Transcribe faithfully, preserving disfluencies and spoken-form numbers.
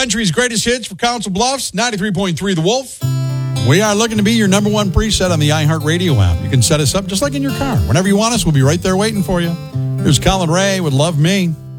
Country's greatest hits for Council Bluffs, ninety-three point three The Wolf. We are looking to be your number one preset on the iHeartRadio app. You can set us up just like in your car. Whenever you want us, we'll be right there waiting for you. Here's Colin Ray with Love Me.